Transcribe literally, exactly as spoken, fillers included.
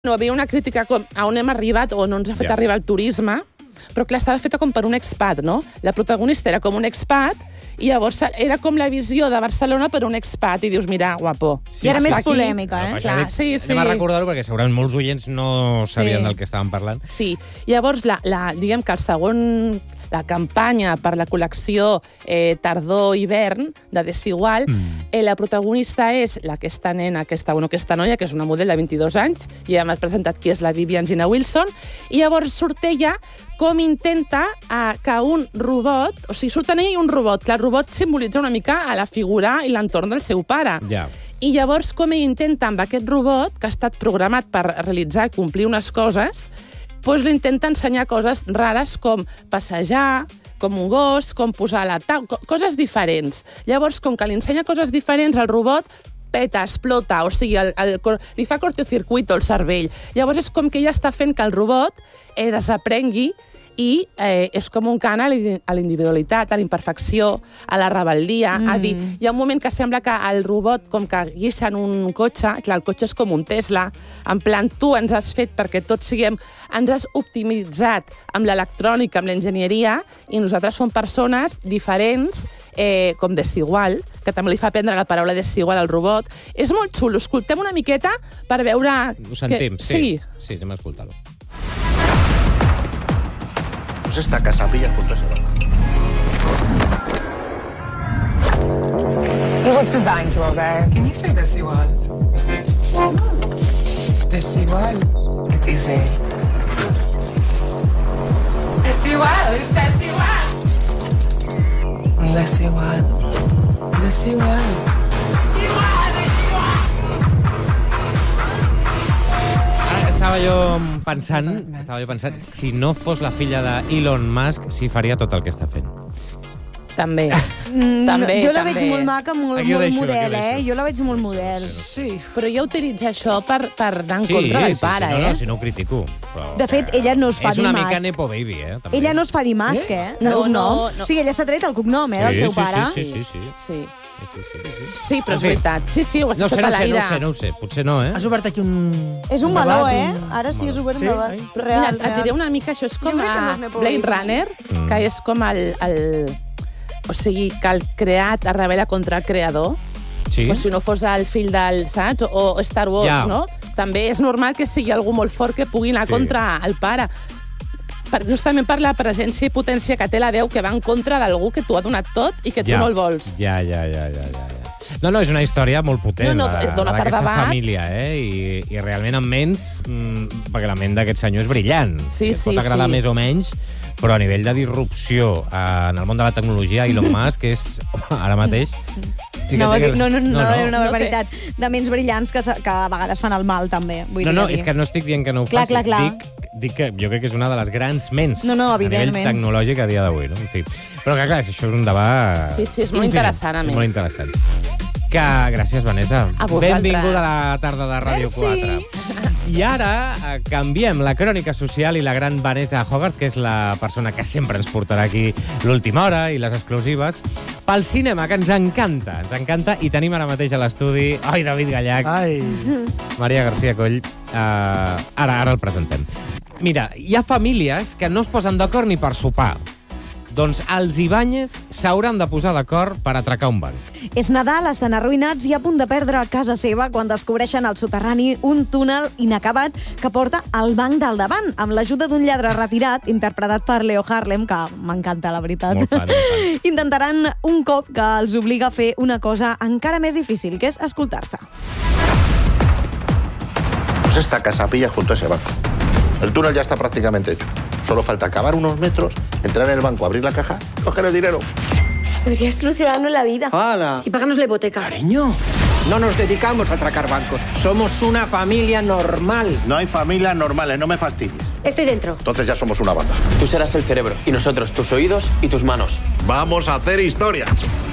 No, havia una crítica com a on hem arribat o no ens ha fet Ja. arribar el turisme, però clar, estava feta com per un expat, no? La protagonista era com un expat i llavors era com la visió de Barcelona per un expat i dius, mira, guapo. Sí, I era està més aquí. polèmica, eh? No, per Clar, això dic, sí, sí. Anem a recordar-ho perquè segurament molts oients no sabien Sí. del que estàvem parlant. Sí, llavors, la, la, diguem que el segon, la campanya per la col·lecció eh, tardor-hivern de Desigual, mm. eh, la protagonista és la aquesta nena, aquesta, bueno, aquesta noia, que és una model de vint-i-dos anys, i ja m'ha presentat qui és la Vivian Gina Wilson, i llavors surt ella com intenta eh, que un robot, o sigui, surten ella i un robot, que el robot simbolitza una mica a la figura i l'entorn del seu pare. Ja. I llavors com ell intenta amb aquest robot, que ha estat programat per realitzar i complir unes coses, doncs li intenta ensenyar coses rares com passejar, com un gos, com posar la taula, coses diferents. Llavors, com que li ensenya coses diferents, el robot peta, explota, o sigui, el, el, li fa cortocircuito al cervell. Llavors és com que ella està fent que el robot eh, desaprengui i eh, és com un cant a la individualitat, a la imperfecció, a la rebel·lia, mm. a dir, hi ha un moment que sembla que el robot com que guixa en un cotxe, clar, el cotxe és com un Tesla, en plan, tu ens has fet perquè tots siguem, ens has optimitzat amb l'electrònica, amb l'enginyeria, i nosaltres som persones diferents, eh, com desigual, que també li fa prendre la paraula desigual al robot. És molt xulo, escoltem una miqueta per veure... Ho sentim, que... sí. Sí, anem a escoltar-ho. Pues esta casa pilla junto a ese banco. It was designed to obey. Can you say desigual? Sí. Desigual. It's easy. Desigual, es desigual. Desigual. Desigual. Ara estava jo pensant, estava jo pensant, si no fos la filla d'Elon Musk, si faria tot el que està fent. També. Mm, també, jo la també. veig molt maca, molt, Aquí ho molt deixo, model, aquí ho eh? deixo. Jo la veig molt model. Sí. Però ella utilitza això per, per anar en contra del sí, pare, sí, no, eh? no, si no ho critico. Però... De fet, ella no es fa És dir una Musk. mica nepo baby, eh? També. Ella no es fa dir Musk, Sí? eh? De No, cognom. no, no. O sigui, ella s'ha tret el cognom, eh, del Sí, seu sí, pare. Sí, sí, sí. sí. Sí. Sí, sí, sí. Sí, però En és fi. veritat. Sí, sí, ho has No ho sé, sota no ho sé, no l'aire. ho sé, no ho sé. Potser no, eh? Has obert aquí un... És un un meló, debat, eh? un- Ara sí és obert un Sí? debat. Ai. Real, Mira, et diré real. una mica, això és com Jo crec que no a és nepo Blade baby. Runner, Mm. que és com el, el... O sigui, que el creat es rebel·la contra el creador. Sí? O si no fos el fill del, saps? O Star Wars, Ja. no? També és normal que sigui algú molt fort que pugui anar Sí. contra el pare. Per, justament per la presència i potència que té la veu, que va en contra d'algú que t'ho ha donat tot i que tu Ja. no el vols. Ja, ja, ja, ja, ja. ja. No, no, és una història molt potent, No, no, la, dona la per d'aquesta debat. família, eh? I, I realment amb menys, mmm, perquè la ment d'aquest senyor és brillant. Sí, Et pot sí, agradar sí. més o menys, però a nivell de disrupció eh, en el món de la tecnologia, Elon Musk és, ara mateix... No, no, no, no, no, era una No barbaritat. De ments brillants que, se- que a vegades fan el mal, també. Vull No, no, dir. és que no estic dient que no ho Clar, faci. clar, clar. Dic, dic que jo crec que és una de les grans ments No, no, a nivell evidentment. tecnològic a dia d'avui. No? En fi. Però que, clar, això és un debat... Sí, sí, és molt infinit. interessant, a És més. molt interessant. Que gràcies, Vanessa. A vosaltres. Benvinguda a la tarda de Ràdio Merci. quatre. I ara eh, canviem la crònica social i la gran Vanessa Hogarth, que és la persona que sempre ens portarà aquí l'última hora i les exclusives, pel cinema, que ens encanta, ens encanta, i tenim ara mateix a l'estudi, oi, David Gallac, Ai, Maria García Coll, uh, ara, ara el presentem. Mira, hi ha famílies que no es posen d'acord ni per sopar. Doncs els Ibáñez s'hauran de posar d'acord per atracar un banc. És Nadal, estan arruïnats i a punt de perdre casa seva quan descobreixen al soterrani un túnel inacabat que porta al banc del davant, amb l'ajuda d'un lladre retirat, interpretat per Leo Harlem, que m'encanta, la veritat. Molt fan, molt fan. Intentaran un cop que els obliga a fer una cosa encara més difícil, que és escoltar-se. Pues esta casa pilla junto a ese banco. El túnel ya está prácticamente hecho. Solo falta cavar unos metros, entrar en el banco, abrir la caja, coger el dinero. Podría solucionarnos la vida. ¡Hala! Y pagarnos la hipoteca. Cariño, no nos dedicamos a atracar bancos. Somos una familia normal. No hay familias normales, no me fastidies. Estoy dentro. Entonces ya somos una banda. Tú serás el cerebro y nosotros tus oídos y tus manos. Vamos a hacer historia.